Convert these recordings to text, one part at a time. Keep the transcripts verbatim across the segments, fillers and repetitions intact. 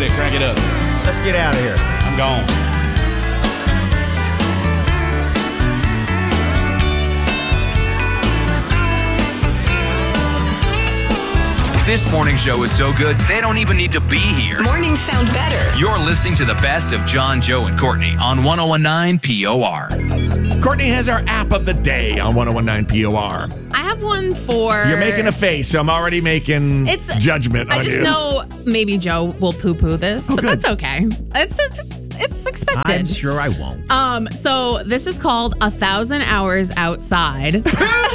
it. Crank it up. Let's get out of here. I'm gone. This morning show is so good, they don't even need to be here. Mornings sound better. You're listening to the best of John, Joe, and Courtney on one oh one nine P O R. Courtney has our app of the day on one oh one nine P O R. I have one for... You're making a face, so I'm already making It's judgment I on just you. know maybe Joe will poo-poo this, Oh, but good. that's okay. It's, it's it's expected. I'm sure I won't. Um, so this is called A Thousand Hours Outside. And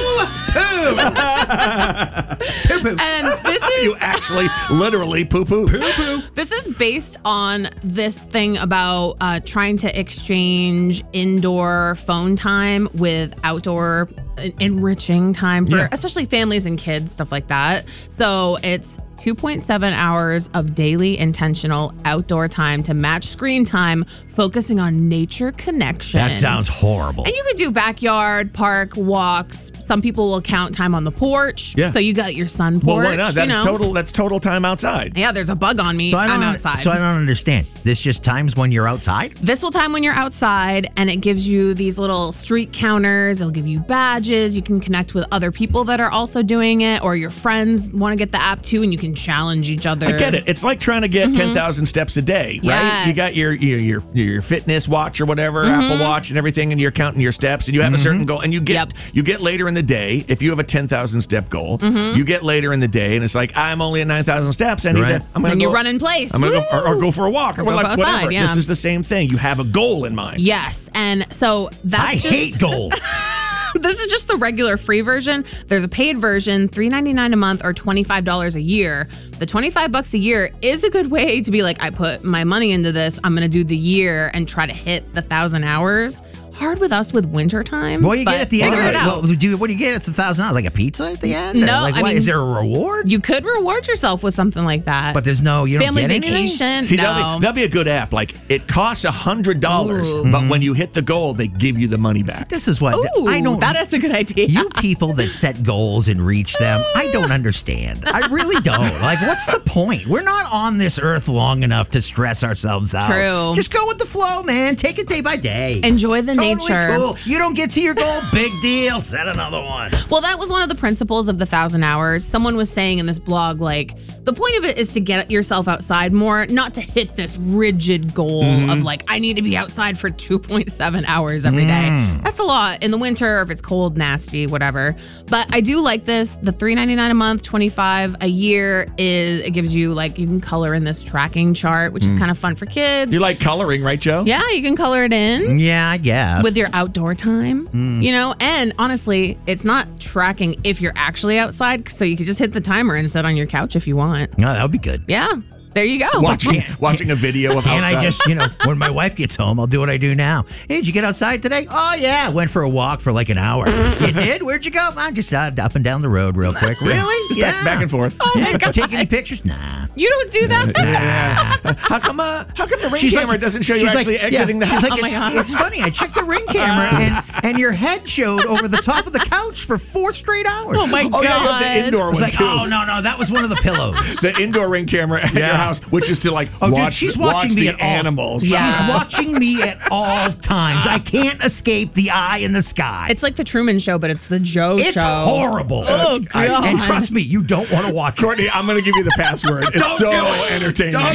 this is You actually literally poo-poo. Poo-poo. this is based on this thing about uh, trying to exchange indoor phone time with outdoor en- enriching time for Yeah. especially families and kids, stuff like that. So it's two point seven hours of daily intentional outdoor time to match screen time, focusing on nature connection. That sounds horrible. And you could do backyard, park, walks. Some people will count time on the porch. Yeah. So you got your sun porch. Well, why not? That's you know? total. That's total time outside. Yeah, there's a bug on me. So I don't I'm un- outside. So I don't understand. This just times when you're outside? This will time when you're outside, and it gives you these little street counters. It'll give you badges. You can connect with other people that are also doing it, or your friends want to get the app too, and you can challenge each other. I get it. It's like trying to get ten thousand steps a day, right? Yes. You got your your your, your fitness watch or whatever, Apple Watch and everything, and you're counting your steps, and you have a certain goal, and you get Yep. you get later in the day. If you have a ten thousand step goal, you get later in the day, and it's like I'm only at nine thousand steps. I need Right. to. I'm gonna And go, you run in place. I'm gonna go or, or Woo! go for a walk or, Or go like outside, whatever. yeah. This is the same thing. You have a goal in mind. Yes, and so that's I just, hate goals. This is just the regular free version. There's a paid version, three ninety-nine a month or twenty-five dollars a year. The twenty-five bucks a year is a good way to be like, I put my money into this. I'm going to do the year and try to hit the thousand hours. Hard with us with winter time. What do you but get at the end of figure it? it out. Well, do, what do you get at the thousand dollars? Like a pizza at the end? Or No, like, I what, mean- is there a reward? You could reward yourself with something like that. But there's no, you don't Family get anything? vacation. See, no. that'll, be, that'll be a good app. Like, it costs one hundred dollars, Ooh. but when you hit the goal, they give you the money back. This is what Ooh, I don't. that is a good idea. You people that set goals and reach them, I don't understand. I really don't. Like, what's the point? We're not on this earth long enough to stress ourselves out. True. Just go with the flow, man. Take it day by day. Enjoy the Totally nature. Cool. You don't get to your goal, big deal. Set another one. Well, that was one of the principles of the thousand hours. Someone was saying in this blog, like, the point of it is to get yourself outside more, not to hit this rigid goal of like, I need to be outside for two point seven hours every day. That's a lot in the winter, if it's cold, nasty, whatever. But I do like this. The three ninety-nine a month, twenty-five a year is, it gives you like, you can color in this tracking chart, which is kind of fun for kids. You like coloring, right, Joe? Yeah, you can color it in. Yeah, I guess. With your outdoor time, you know, and honestly, it's not tracking if you're actually outside, so you could just hit the timer and sit on your couch if you want. No, that would be good. Yeah, there you go. Watching, watching a video of And outside. I just, you know, when my wife gets home, I'll do what I do now. Hey, did you get outside today? Oh, yeah. Went for a walk for like an hour. You did? Where'd you go? I just uh, up and down the road real quick. Really? Just Yeah. back, back and forth. Oh my God. Take any pictures? Nah. You don't do that? Yeah. How come? Uh, how come the ring She's camera like- doesn't show you she's actually like- exiting yeah, the house? she's like, Oh my it's, God. it's funny. I checked the ring camera and, and your head showed over the top of the couch for four straight hours. Oh my oh, God. yeah, you have the indoor I was one like, too. oh, no, no. That was one of the pillows. The indoor ring camera at your Yeah. house, which is to like Oh, watch, dude, she's watching watch me the at all. animals. Yeah. She's watching me at all times. I can't escape the eye in the sky. It's like the Truman Show, but it's the Joe It's Show. horrible. Oh, I- God. and trust me, you don't want to watch it. Courtney, I'm going to give you the password. It's Don't so do it. entertaining. Don't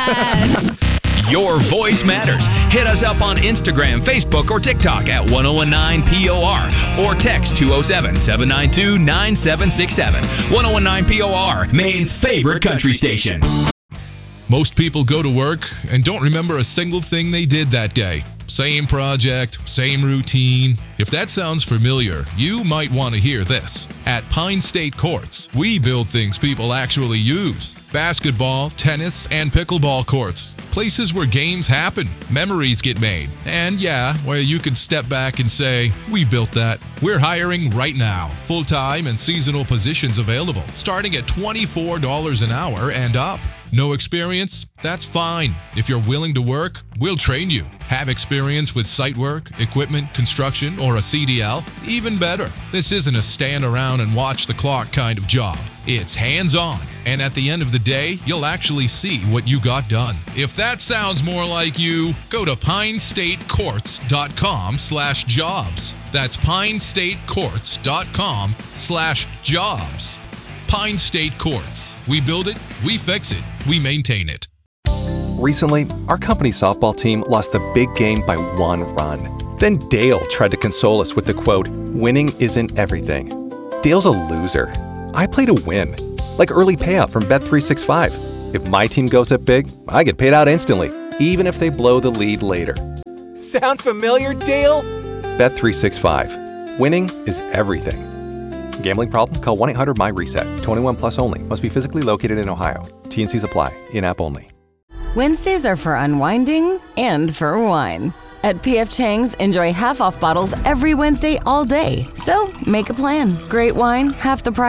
Yes. Your voice matters. Hit us up on Instagram, Facebook, or TikTok at one oh one nine P O R or text two oh seven, seven nine two, nine seven six seven. one oh one nine P O R, Maine's favorite country station. Most people go to work and don't remember a single thing they did that day. Same project, same routine. If that sounds familiar, you might want to hear this. At Pine State Courts, we build things people actually use. Basketball, tennis, and pickleball courts. Places where games happen, memories get made, and yeah, where you can step back and say, we built that. We're hiring right now. Full-time and seasonal positions available, starting at twenty-four dollars an hour and up. No experience? That's fine. If you're willing to work, we'll train you. Have experience with site work, equipment, construction, or or a C D L? Even better. This isn't a stand around and watch the clock kind of job. It's hands-on, and at the end of the day, you'll actually see what you got done. If that sounds more like you, go to pinestatecourts.com slash jobs. That's pinestatecourts.com slash jobs. Pine State Courts. We build it, we fix it, we maintain it. Recently, our company softball team lost the big game by one run. Then Dale tried to console us with the quote, "Winning isn't everything." Dale's a loser. I play to win, like early payout from Bet three sixty-five. If my team goes up big, I get paid out instantly, even if they blow the lead later. Sound familiar, Dale? Bet three sixty-five. Winning is everything. Gambling problem? Call one eight hundred M Y reset. twenty-one plus only. Must be physically located in Ohio. T N Cs apply. In-app only. Wednesdays are for unwinding and for wine. At P F Chang's, enjoy half-off bottles every Wednesday all day. So make a plan. Great wine, half the price.